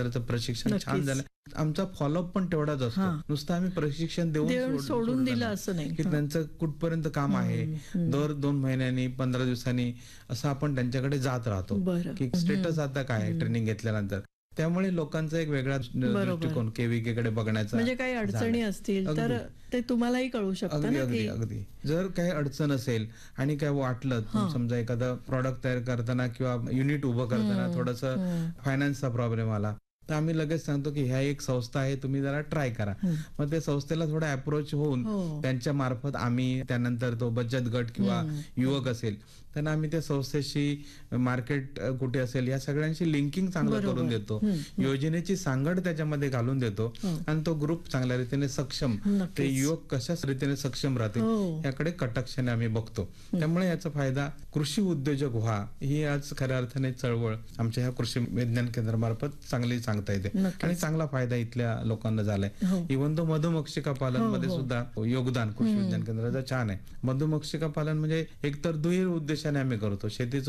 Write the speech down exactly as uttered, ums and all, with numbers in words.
केंद्राचं प्रशिक्षण छान नक्कीच. झालं. आमचा फॉलोअप पण तेवढाच असतो. हां. नुसतं आम्ही प्रशिक्षण देऊन देऊन सोड- सोडून सोडलं दिलं नाही. असं नाही. की हां. त्यांचं कुठपर्यंत काम आहे, हम्म. दर दोन महिन्यांनी पंधरा दिवसांनी असं आपण त्यांच्याकडे जात राहतो बरं. की स्टेटस आता काय आहे हम्म. ट्रेनिंग घेतल्यानंतर. त्यामुळे लोकांचा एक वेगळा बरोबर. दृष्टिकोन केव्हीके कडे बघण्याचा म्हणजे काही अडचणी झालाय. असतील तर अगदी. ते तुम्हालाही कळू शकतं अगदी ना अगदी की अगदी जर काही अडचण असेल आणि काय वाटलं हां. समजा एखादं प्रॉडक्ट तयार करताना किंवा युनिट उभं करताना हम्म. थोडंसं हम्म. फायनान्सचा प्रॉब्लेम आला तर आम्ही लगेच सांगतो की ह्या एक संस्था आहे, तुम्ही जरा ट्राय करा. हम्म. मग त्या संस्थेला थोडा अप्रोच होऊन हो. त्यांच्या मार्फत आम्ही त्यानंतर तो बचत गट किंवा हम्म. युवक असेल त्यांना आम्ही त्या संस्थेशी मार्केट कुठे असेल या सगळ्यांशी लिंकिंग चांगलं बरोबर. करून देतो. हम्म. हम्म. योजनेची सांगड त्याच्यामध्ये घालून देतो हो. आणि तो ग्रुप चांगल्या रीतीने सक्षम, ते नक्कीच. युवक कशा रीतीने सक्षम राहतील हो. याकडे कटाक्षाने आम्ही बघतो. त्यामुळे याचा फायदा कृषी उद्योजक व्हा ही आज खऱ्या अर्थाने चळवळ आमच्या ह्या कृषी विज्ञान केंद्रामार्फत चांगली सांगता येते नक्कीच. आणि चांगला फायदा इथल्या लोकांना झालाय. हो. इव्हन तो मधुमक्षिका पालन हो, मध्ये हो. सुद्धा योगदान कृषी हम्म. विज्ञान केंद्राचं छान आहे. मधुमक्षिका पालन म्हणजे एकतर दुहेरी उद्देशाने आम्ही करतो. शेतीचं